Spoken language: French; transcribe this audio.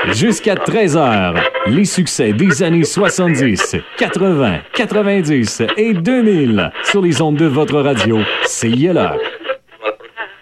Jusqu'à 13h, les succès des années 70, 80, 90 et 2000 sur les ondes de votre radio CILR.